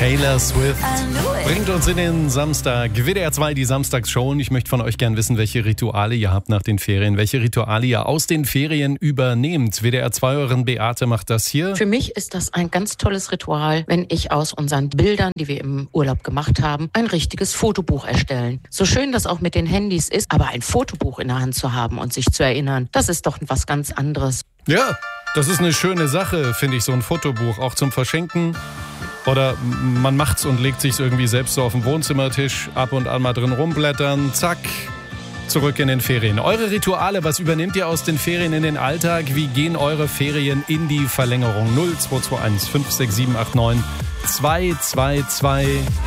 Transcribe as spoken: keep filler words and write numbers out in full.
Taylor Swift bringt uns in den Samstag. W D R zwei, die Samstagsshow. Und ich möchte von euch gern wissen, welche Rituale ihr habt nach den Ferien. Welche Rituale ihr aus den Ferien übernehmt. W D R zwei, euren Beate macht das hier. Für mich ist das ein ganz tolles Ritual, wenn ich aus unseren Bildern, die wir im Urlaub gemacht haben, ein richtiges Fotobuch erstellen. So schön das auch mit den Handys ist, aber ein Fotobuch in der Hand zu haben und sich zu erinnern, das ist doch was ganz anderes. Ja, das ist eine schöne Sache, finde ich, so ein Fotobuch. Auch zum Verschenken. Oder man macht's und legt sich's irgendwie selbst so auf den Wohnzimmertisch, ab und an mal drin rumblättern, zack, zurück in den Ferien. Eure Rituale, was übernehmt ihr aus den Ferien in den Alltag? Wie gehen eure Ferien in die Verlängerung? null zwei zwei eins fünf sechs sieben acht neun zwei zwei zwei